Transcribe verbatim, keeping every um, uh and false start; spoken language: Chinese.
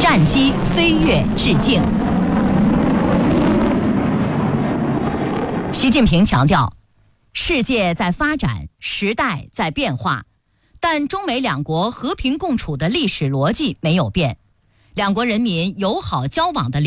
战机飞跃致敬。习近平强调，世界在发展，时代在变化，但中美两国和平共处的历史逻辑没有变，两国人民友好交往的